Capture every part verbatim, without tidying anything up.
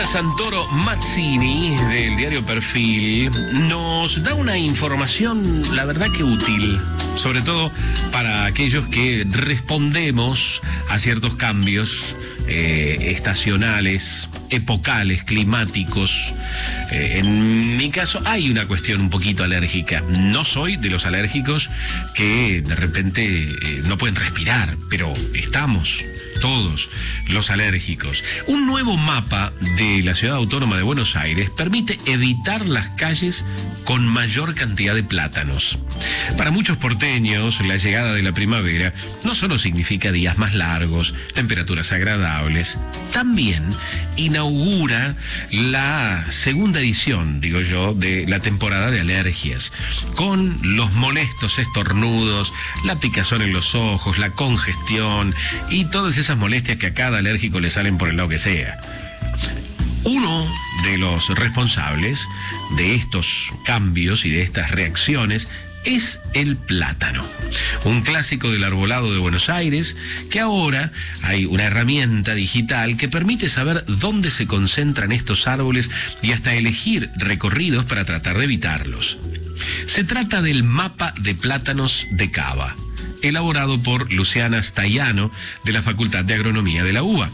Marta Santoro Mazzini, del diario Perfil, nos da una información, la verdad que útil, sobre todo para aquellos que respondemos a ciertos cambios eh, estacionales, epocales, climáticos. Eh, en mi caso hay una cuestión un poquito alérgica. No soy de los alérgicos que de repente eh, no pueden respirar, pero estamos todos los alérgicos. Un nuevo mapa de la Ciudad Autónoma de Buenos Aires permite evitar las calles con mayor cantidad de plátanos. Para muchos porteños, la llegada de la primavera no solo significa días más largos, temperaturas agradables, también inaugura la segunda edición, digo yo, de la temporada de alergias, con los molestos estornudos, la picazón en los ojos, la congestión y todas esas molestias que a cada alérgico le salen por el lado que sea. Uno de los responsables de estos cambios y de estas reacciones es el plátano, un clásico del arbolado de Buenos Aires, que ahora hay una herramienta digital que permite saber dónde se concentran estos árboles y hasta elegir recorridos para tratar de evitarlos. Se trata del mapa de plátanos de Cava, elaborado por Luciana Staiano de la Facultad de Agronomía de la UBA.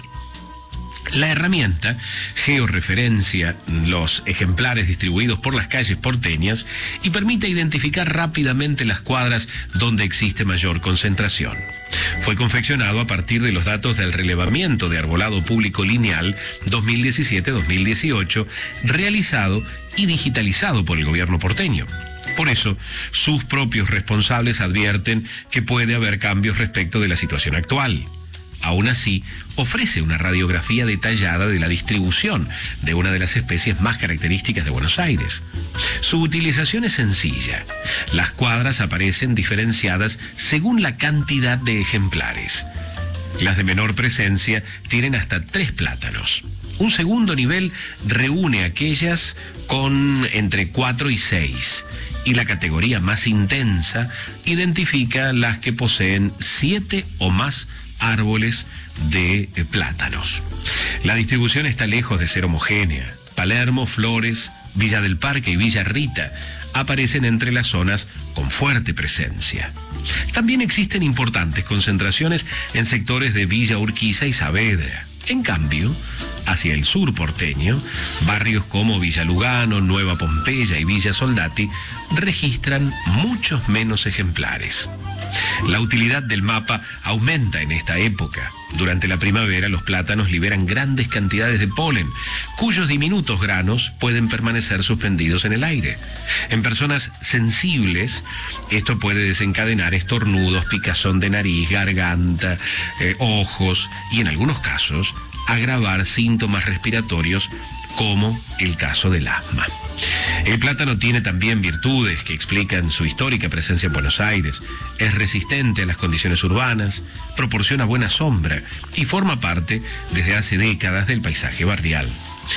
La herramienta georreferencia los ejemplares distribuidos por las calles porteñas y permite identificar rápidamente las cuadras donde existe mayor concentración. Fue confeccionado a partir de los datos del relevamiento de arbolado público lineal dos mil diecisiete dos mil dieciocho, realizado y digitalizado por el gobierno porteño. Por eso, sus propios responsables advierten que puede haber cambios respecto de la situación actual. Aún así, ofrece una radiografía detallada de la distribución de una de las especies más características de Buenos Aires. Su utilización es sencilla. Las cuadras aparecen diferenciadas según la cantidad de ejemplares. Las de menor presencia tienen hasta tres plátanos. Un segundo nivel reúne aquellas con entre cuatro y seis. Y la categoría más intensa identifica las que poseen siete o más árboles de eh, plátanos. La distribución está lejos de ser homogénea. Palermo, Flores, Villa del Parque y Villa Rita aparecen entre las zonas con fuerte presencia. También existen importantes concentraciones en sectores de Villa Urquiza y Saavedra. En cambio, hacia el sur porteño, barrios como Villa Lugano, Nueva Pompeya y Villa Soldati registran muchos menos ejemplares. La utilidad del mapa aumenta en esta época. Durante la primavera, los plátanos liberan grandes cantidades de polen, cuyos diminutos granos pueden permanecer suspendidos en el aire. En personas sensibles, esto puede desencadenar estornudos, picazón de nariz, garganta, eh, ojos y en algunos casos agravar síntomas respiratorios como el caso del asma. El plátano tiene también virtudes que explican su histórica presencia en Buenos Aires. Es resistente a las condiciones urbanas, proporciona buena sombra y forma parte desde hace décadas del paisaje barrial.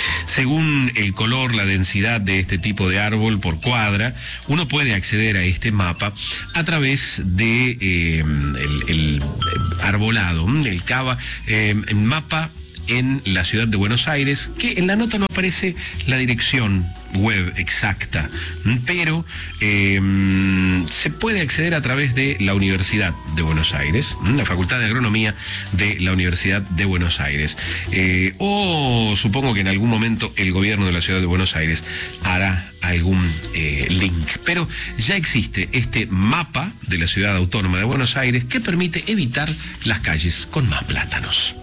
Según el color, la densidad de este tipo de árbol por cuadra, uno puede acceder a este mapa a través de eh, el, el arbolado, el Cava, eh, mapa en la ciudad de Buenos Aires, que en la nota no aparece la dirección web exacta, pero eh, se puede acceder a través de la Universidad de Buenos Aires, la Facultad de Agronomía de la Universidad de Buenos Aires, eh, o supongo que en algún momento el gobierno de la ciudad de Buenos Aires hará algún eh, link, pero ya existe este mapa de la Ciudad Autónoma de Buenos Aires que permite evitar las calles con más plátanos.